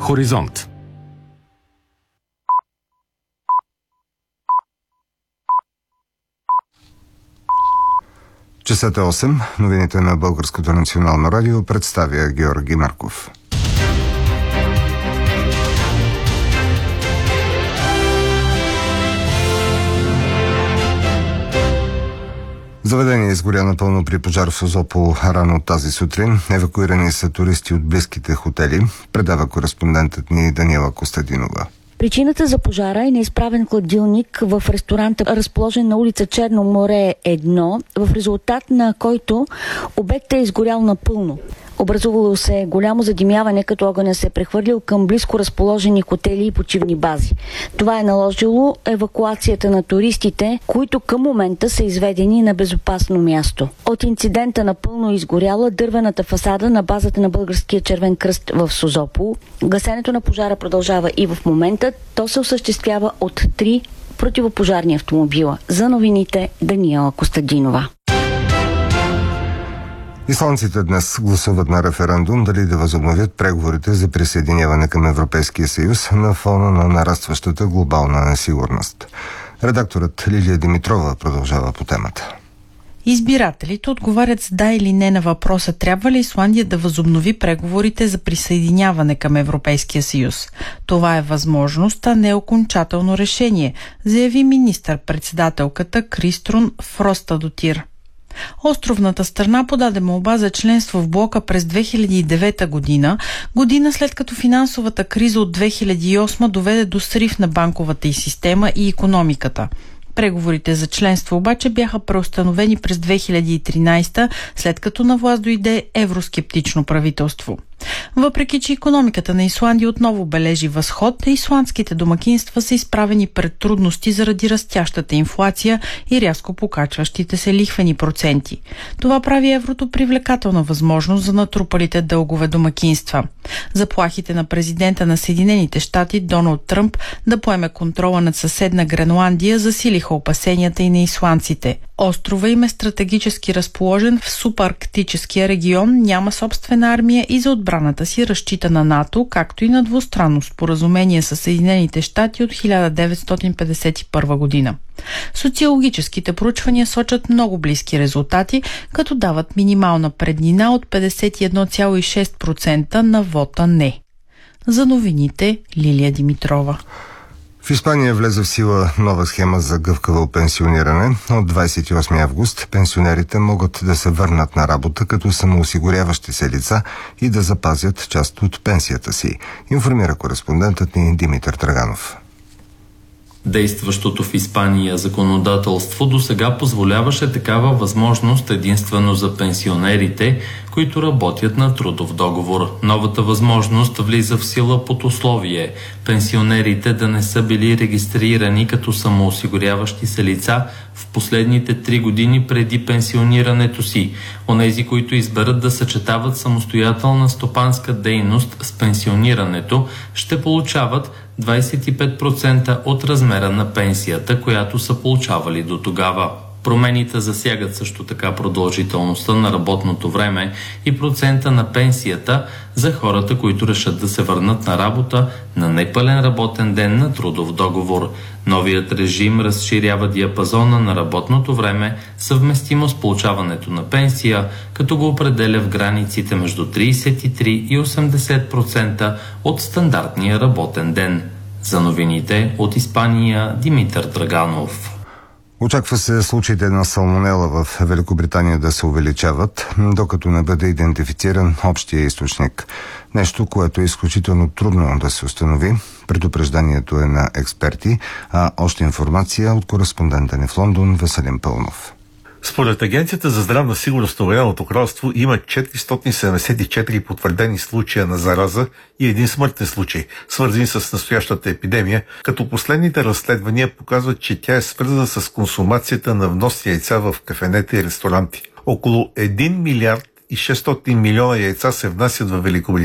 Хоризонт. Часът е 8. Новините на Българското национално радио представя Георги Марков. Заведение изгоря напълно при пожар в Созопол рано тази сутрин. Евакуирани са туристи от близките хотели, предава кореспондентът ни Даниела Костадинова. Причината за пожара е неизправен хладилник в ресторанта, разположен на улица Черно море 1, в резултат на който обектът е изгорял напълно. Образувало се голямо задимяване, като огъня се е прехвърлил към близко разположени хотели и почивни бази. Това е наложило евакуацията на туристите, които към момента са изведени на безопасно място. От инцидента напълно изгоряла дървената фасада на базата на Българския червен кръст в Созопол. Гасенето на пожара продължава и в момента. То се осъществява от 3 противопожарни автомобила. За новините Даниела Костадинова. Исландците днес гласуват на референдум дали да възобновят преговорите за присъединяване към Европейския съюз на фона на нарастващата глобална несигурност. Редакторът Лилия Димитрова продължава по темата. Избирателите отговарят с да или не на въпроса: трябва ли Исландия да възобнови преговорите за присъединяване към Европейския съюз. Това е възможност, а не окончателно решение, заяви министър-председателката Криструн Фростадотир. Островната страна подаде молба за членство в блока през 2009 година след като финансовата криза от 2008 доведе до срив на банковата й система и икономиката. Преговорите за членство обаче бяха преустановени през 2013, след като на власт дойде евроскептично правителство. Въпреки че икономиката на Исландия отново бележи възход, исландските домакинства са изправени пред трудности заради растящата инфлация и рязко покачващите се лихвени проценти. Това прави еврото привлекателна възможност за натрупалите дългове домакинства. Заплахите на президента на Съединените щати Доналд Тръмп да поеме контрола над съседна Гренландия засилиха опасенията и на исландците. Острова им е стратегически разположен в субарктическия регион, няма собствена армия и за отбраната си разчита на НАТО, както и на двустранно споразумение с Съединените щати от 1951 година. Социологическите проучвания сочат много близки резултати, като дават минимална преднина от 51,6% на вота не. За новините Лилия Димитрова. В Испания влезе в сила нова схема за гъвкаво пенсиониране. От 28 август пенсионерите могат да се върнат на работа като самоосигуряващи се лица и да запазят част от пенсията си, информира кореспондентът ни Димитър Драганов. Действащото в Испания законодателство досега позволяваше такава възможност единствено за пенсионерите, които работят на трудов договор. Новата възможност влиза в сила под условие пенсионерите да не са били регистрирани като самоосигуряващи се лица в последните 3 години преди пенсионирането си. Онези, които изберат да съчетават самостоятелна стопанска дейност с пенсионирането, ще получават 25% от размера на пенсията, която са получавали до тогава. Промените засягат също така продължителността на работното време и процента на пенсията за хората, които решат да се върнат на работа на непълен работен ден на трудов договор. Новият режим разширява диапазона на работното време, съвместимо с получаването на пенсия, като го определя в границите между 33 и 80% от стандартния работен ден. За новините от Испания Димитър Драганов. Очаква се случаите на салмонела в Великобритания да се увеличават, докато не бъде идентифициран общия източник. Нещо, което е изключително трудно да се установи. Предупреждението е на експерти, а още информация от кореспондента ни в Лондон Веселин Пълнов. Според Агенцията за здравна сигурност на Обединеното кралство има 474 потвърдени случая на зараза и един смъртен случай, свързани с настоящата епидемия, като последните разследвания показват, че тя е свързана с консумацията на вносни яйца в кафенета и ресторанти. Около 1 милиард и 600 милиона яйца се внасят в Великобритания